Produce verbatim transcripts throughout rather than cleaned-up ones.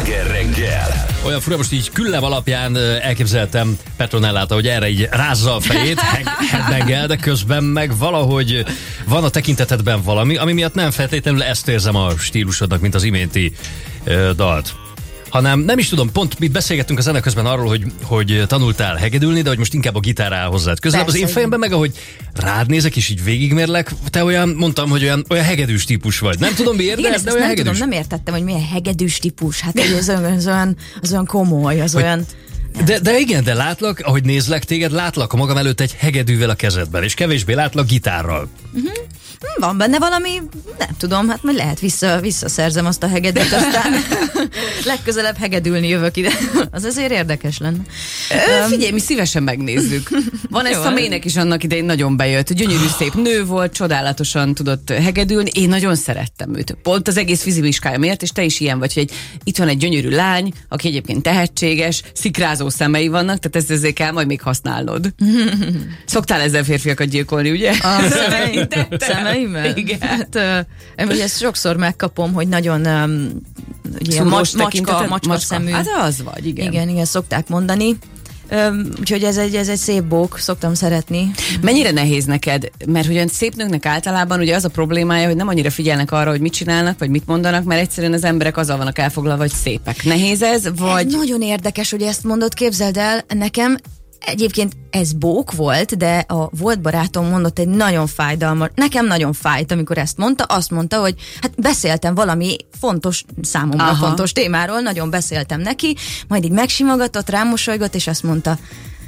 Sláger reggel. Olyan fura, most így küllev alapján elképzeltem Petronellát, hogy erre így rázza a fejét, headbangel, de közben meg valahogy van a tekintetedben valami, ami miatt nem feltétlenül ezt érzem a stílusodnak, mint az iménti uh, dalt. Hanem nem is tudom, pont mit beszélgettünk a zene közben arról, hogy, hogy tanultál hegedülni, de hogy most inkább a gitár áll hozzád. Közelebb az én fejemben meg, ahogy rád nézek és így végigmérlek, te olyan, mondtam, hogy olyan, olyan hegedűs típus vagy. Nem tudom miért, igen, de, ezt de olyan nem hegedűs. tudom, nem értettem, hogy milyen hegedűs típus. Hát hogy az, olyan, az, olyan, az olyan komoly, az hogy, olyan... De, de igen, de látlak, ahogy nézlek téged, látlak a magam előtt egy hegedűvel a kezedben, és kevésbé látlak gitárral. Uh-huh. Van benne valami, nem tudom, hát majd lehet vissza, visszaszerzem azt a hegedűt, aztán legközelebb hegedülni jövök ide. Az azért érdekes lenne. Ö, figyelj, mi szívesen megnézzük. Van ez a mének is annak idején nagyon bejött. Gyönyörű szép nő volt, csodálatosan tudott hegedülni. Én nagyon szerettem őt. Pont az egész fizimiskája miatt, és te is ilyen vagy, hogy itt van egy gyönyörű lány, aki egyébként tehetséges, szikrázó szemei vannak, tehát ezt ezért kell majd még használnod. Szoktál ezzel férfiakat gyilkolni, ugye? A szemeimmel? Igen. Hát, uh, ugye ezt sokszor megkapom, hogy nagyon um, ugye, Szúrós mac- macska, macska, macska szemű. Hát az vagy, igen. Igen, igen, szokták mondani. Um, úgyhogy ez egy, ez egy szép bók, szoktam szeretni. Mennyire nehéz neked? Mert hogy olyan szép nőknek általában ugye az a problémája, hogy nem annyira figyelnek arra, hogy mit csinálnak, vagy mit mondanak, mert egyszerűen az emberek azzal vannak elfoglalva, hogy szépek. Nehéz ez, vagy... Ez nagyon érdekes, hogy ezt mondod, képzeld el, nekem egyébként ez bók volt, de a volt barátom mondott egy nagyon fájdalmas, nekem nagyon fájt, amikor ezt mondta, azt mondta, hogy hát beszéltem valami fontos, számomra Aha. fontos témáról, nagyon beszéltem neki, majd így megsimogatott, rámosolygott, és azt mondta,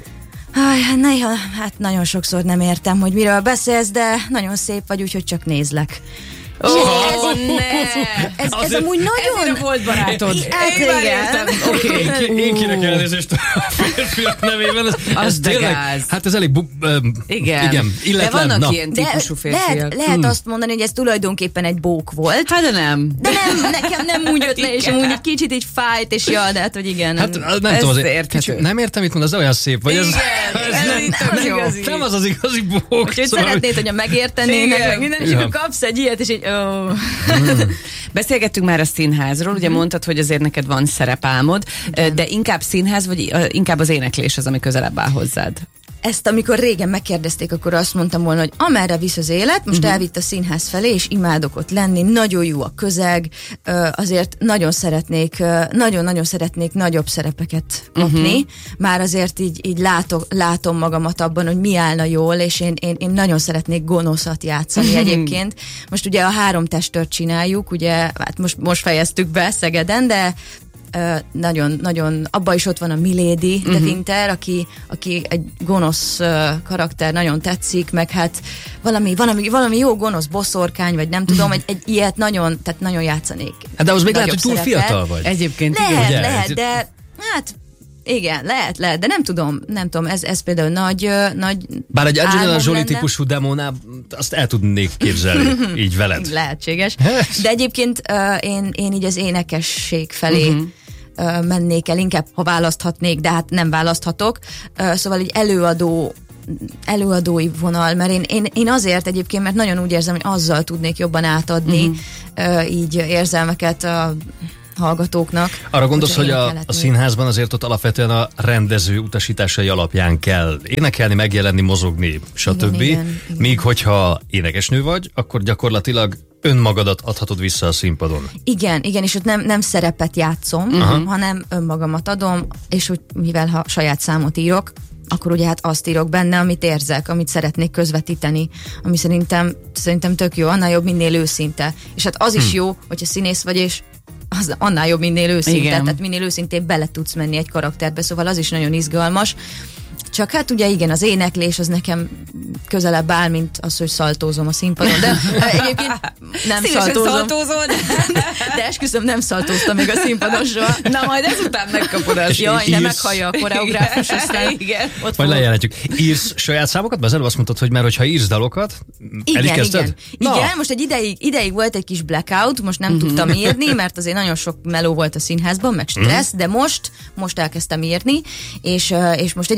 hát néha, hát nagyon sokszor nem értem, hogy miről beszélsz, de nagyon szép vagy, úgyhogy csak nézlek. Oh, ez, ne. ez, ez, ez amúgy nagyon... Ezért volt barátod. Hát igen. Oké, okay. Én kérek elnézést a férfiak nevében. Ez, az ez de tényleg, gáz. Hát ez elég... Bu- um, igen. igen. Illetlen, de vannak na. ilyen típusú férfiak. Lehet, lehet hmm. azt mondani, hogy ez tulajdonképpen egy bók volt. Hát de nem. De nem, nekem nem úgy jött le, és amúgy egy kicsit így fájt, és ja, de hát, hogy igen. Hát nem tudom, azért, kicsit, nem értem, mit mondasz, de olyan szép vagy. Igen, ez, ez, ez nem, nem, nem, igazi. nem az az igazi bók. Úgyhogy szóval szeretnéd, hogyha megértenének, meg minden, és akkor kapsz egy ilyet, és így... Oh. Hmm. Beszélgettünk már a színházról, ugye mondtad, hogy azért neked van szerepálmod, igen. De inkább színház, vagy inkább az éneklés az, ami közelebb áll hozzád? Ezt amikor régen megkérdezték, akkor azt mondtam volna, hogy amerre visz az élet, most uh-huh. elvitt a színház felé, és imádok ott lenni, nagyon jó a közeg, azért nagyon szeretnék, nagyon-nagyon szeretnék nagyobb szerepeket kapni, uh-huh. már azért így, így látok, látom magamat abban, hogy mi állna jól, és én, én, én nagyon szeretnék gonoszat játszani uh-huh. egyébként. Most ugye a Három testőrt csináljuk, ugye, hát most, most fejeztük be Szegeden, de Uh, nagyon, nagyon, abban is ott van a Milady uh-huh. de Winter, aki, aki egy gonosz uh, karakter, nagyon tetszik, meg hát valami, valami, valami jó gonosz boszorkány, vagy nem tudom, egy, egy ilyet nagyon, tehát nagyon játszanék. Hát de az még lehet, hogy túl szerepet. Fiatal vagy. Egyébként lehet, igen. lehet, de hát igen, lehet, lehet, de nem tudom, nem tudom, ez, ez például nagy, nagy Bár egy Angelina Jolie lenne. típusú demónál azt el tudnék képzelni, így veled. Lehetséges. De egyébként uh, én, én így az énekesség felé uh-huh. uh, mennék el, inkább ha választhatnék, de hát nem választhatok. Uh, szóval egy előadó előadói vonal, mert én, én, én azért egyébként, mert nagyon úgy érzem, hogy azzal tudnék jobban átadni uh-huh. uh, így érzelmeket a hallgatóknak. Arra gondolsz, hogy a, a színházban azért ott alapvetően a rendező utasításai alapján kell énekelni, megjelenni, mozogni, stb. Igen, igen, igen. Míg hogyha énekesnő vagy, akkor gyakorlatilag önmagadat adhatod vissza a színpadon. Igen, igen, és ott nem, nem szerepet játszom, uh-huh. hanem önmagamat adom, és hogy mivel ha saját számot írok, akkor ugye hát azt írok benne, amit érzek, amit szeretnék közvetíteni, ami szerintem, szerintem tök jó, annál jobb, minél őszinte. És hát az is hmm. jó, hogyha színész vagy, és az annál jobb, minél őszinte, igen. Tehát minél őszintén bele tudsz menni egy karakterbe, szóval az is nagyon izgalmas. Csak hát ugye igen, az éneklés az nekem közelebb áll, mint az, hogy szaltózom a színpadon, de egyébként nem szaltózom. szaltózod. De esküszöm, nem szaltóztam még a színpadon soha. Na majd ezután megkapod azt. Jaj, nem meghallja a koreográfus, aztán igen. ott majd lejelentjük. Írsz saját számokat? Mert előbb azt mondtad, hogy már hogyha írsz dalokat, igen, elikezdted? Igen, igen, most egy ideig, ideig volt egy kis blackout, most nem uh-huh. tudtam írni, mert azért nagyon sok meló volt a színházban, meg stressz, uh-huh. de most, most elkezdtem írni, és, és most egyébként rámentem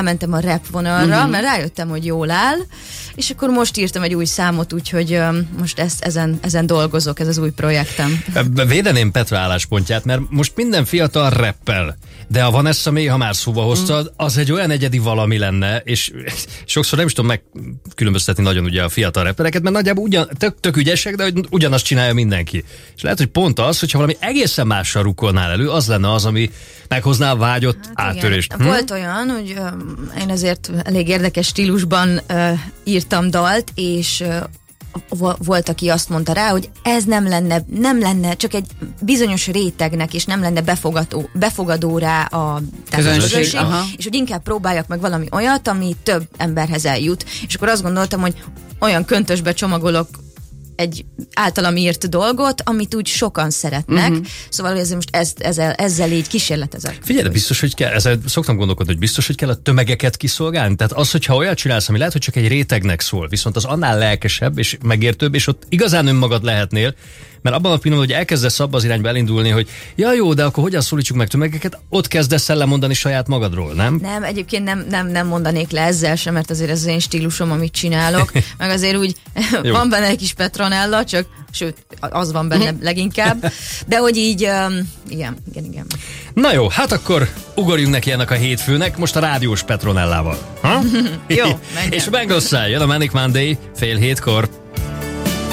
elmentem a rap vonalra, Uh-huh. mert rájöttem, hogy jól áll, és akkor most írtam egy új számot, úgyhogy öm, most ezt, ezen, ezen dolgozok, ez az új projektem. Védeném Petra álláspontját, mert most minden fiatal rappel, de a Vanessa May, ha már szóba hoztad, az egy olyan egyedi valami lenne, és sokszor nem is tudom megkülönböztetni nagyon ugye a fiatal rappereket, mert nagyjából ugyan, tök, tök ügyesek, de hogy ugyanazt csinálja mindenki. És lehet, hogy pont az, hogyha valami egészen mással rukkolnál elő, az lenne az, ami meghozná a vágyott hát áttörést. Hm? Volt olyan, hogy öm, én azért elég érdekes stílusban ö, írtam dalt, és ö, volt, aki azt mondta rá, hogy ez nem lenne, nem lenne csak egy bizonyos rétegnek, és nem lenne befogadó, befogadó rá a közönség, közönség, és hogy inkább próbáljak meg valami olyat, ami több emberhez eljut. És akkor azt gondoltam, hogy olyan köntösbe csomagolok egy általam írt dolgot, amit úgy sokan szeretnek. Uh-huh. Szóval ezzel most ezt, ezzel, ezzel így kísérletezek. Figyelj, de biztos, hogy kell, ezzel szoktam gondolkodni, hogy biztos, hogy kell a tömegeket kiszolgálni. Tehát az, hogyha olyat csinálsz, ami lehet, hogy csak egy rétegnek szól, viszont az annál lelkesebb és megértőbb, és ott igazán önmagad lehetnél, mert abban a pillanatban, hogy elkezdesz abba az irányba elindulni, hogy ja jó, de akkor hogyan szólítsuk meg tömegeket, ott kezdesz el lemondani saját magadról, nem? Nem, egyébként nem, nem, nem mondanék le ezzel sem, mert azért ez az én stílusom, amit csinálok, meg azért úgy van benne egy kis Petronella, csak sőt, az van benne leginkább, de hogy így, um, igen, igen, igen. Na jó, hát akkor ugorjunk neki ennek a hétfőnek, most a rádiós Petronellával. Ha? Jó, menjen. És Bangles jön a Manic Monday fél hétkor.